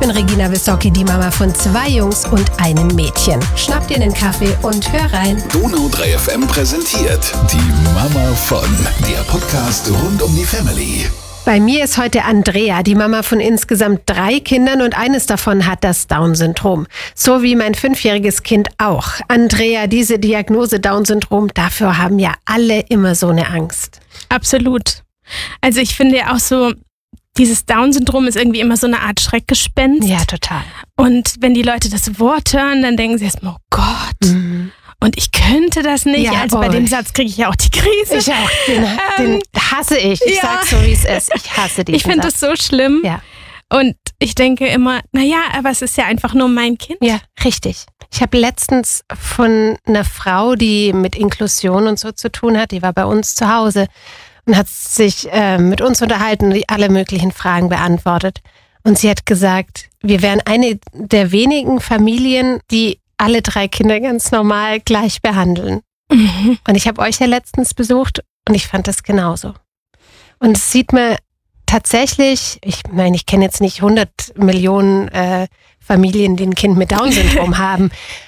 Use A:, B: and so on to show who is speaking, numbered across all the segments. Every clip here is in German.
A: bin Regina Wissocki, die Mama von 2 Jungs und einem Mädchen. Schnapp dir einen Kaffee und hör rein.
B: Donau 3 FM präsentiert die Mama von, der Podcast rund um die Family.
A: Bei mir ist heute Andrea, die Mama von insgesamt 3 Kindern und eines davon hat das Down-Syndrom. So wie mein 5-jähriges Kind auch. Andrea, diese Diagnose Down-Syndrom, dafür haben ja alle immer so eine Angst.
C: Absolut. Also ich finde ja auch so, dieses Down-Syndrom ist irgendwie immer so eine Art Schreckgespenst.
A: Ja, total.
C: Und wenn die Leute das Wort hören, dann denken sie erstmal, oh Gott, und ich könnte das nicht.
A: Ja,
C: also bei dem Satz kriege ich ja auch die Krise.
A: Ich auch. Den hasse ich. Ich sag's so, wie es ist. Ich hasse diesen
C: Ich finde das so schlimm.
A: Ja.
C: Und ich denke immer, naja, aber es ist ja einfach nur mein Kind.
A: Ja, richtig. Ich habe letztens von einer Frau, die mit Inklusion und so zu tun hat, die war bei uns zu Hause und hat sich mit uns unterhalten und alle möglichen Fragen beantwortet. Und sie hat gesagt, wir wären eine der wenigen Familien, die alle 3 Kinder ganz normal gleich behandeln. Und ich habe euch ja letztens besucht und ich fand das genauso. Und es sieht mir tatsächlich, ich meine, ich kenne jetzt nicht 100 Millionen Familien, die ein Kind mit Down-Syndrom haben,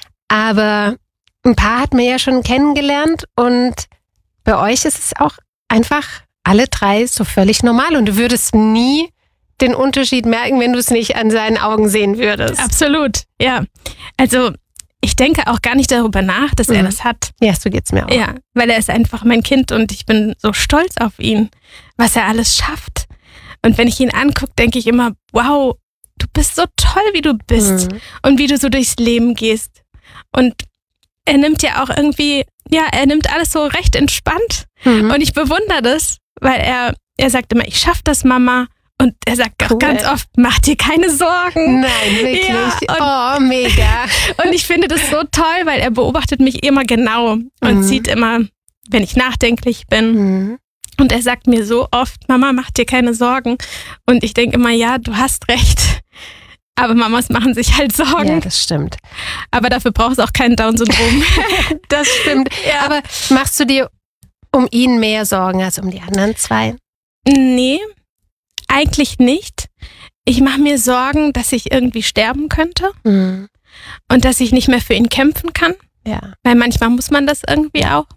A: aber ein paar hat man ja schon kennengelernt und bei euch ist es auch einfach alle 3 so völlig normal und du würdest nie den Unterschied merken, wenn du es nicht an seinen Augen sehen würdest.
C: Absolut, ja. Also ich denke auch gar nicht darüber nach, dass er das hat.
A: Ja, so geht's mir auch.
C: Ja, weil er ist einfach mein Kind und ich bin so stolz auf ihn, was er alles schafft. Und wenn ich ihn angucke, denke ich immer, wow, du bist so toll, wie du bist und wie du so durchs Leben gehst. Und er nimmt ja auch irgendwie, er nimmt alles so recht entspannt. Und ich bewundere das, weil er sagt immer, ich schaff das, Mama. Und er sagt auch ganz oft, mach dir keine Sorgen.
A: Nein, wirklich.
C: Ja,
A: mega.
C: Und ich finde das so toll, weil er beobachtet mich immer genau und sieht immer, wenn ich nachdenklich bin. Und er sagt mir so oft, Mama, mach dir keine Sorgen. Und ich denke immer, ja, du hast recht. Aber Mamas machen sich halt Sorgen.
A: Ja, das stimmt.
C: Aber dafür brauchst du auch kein Down-Syndrom.
A: Das stimmt. Ja. Aber machst du dir um ihn mehr Sorgen als um die anderen 2?
C: Nee, eigentlich nicht. Ich mache mir Sorgen, dass ich irgendwie sterben könnte und dass ich nicht mehr für ihn kämpfen kann.
A: Ja.
C: Weil manchmal muss man das irgendwie auch.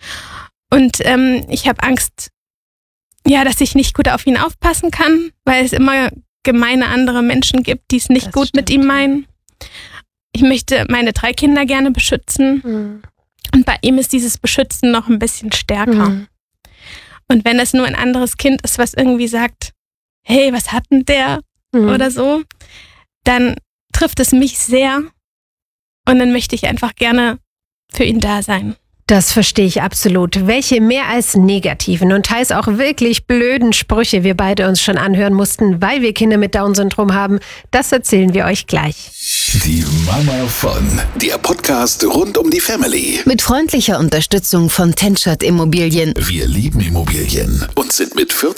C: Und ich habe Angst, dass ich nicht gut auf ihn aufpassen kann, weil es immer gemeine andere Menschen gibt, die es nicht gut mit ihm meinen. Ich möchte meine 3 Kinder gerne beschützen. Und bei ihm ist dieses Beschützen noch ein bisschen stärker. Und wenn es nur ein anderes Kind ist, was irgendwie sagt, hey, was hat denn der? Oder so, dann trifft es mich sehr und dann möchte ich einfach gerne für ihn da sein.
A: Das verstehe ich absolut. Welche mehr als negativen und teils auch wirklich blöden Sprüche wir beide uns schon anhören mussten, weil wir Kinder mit Down-Syndrom haben, das erzählen wir euch gleich.
B: Die Mama von, der Podcast rund um die Family.
D: Mit freundlicher Unterstützung von Tenschert Immobilien.
B: Wir lieben Immobilien und sind mit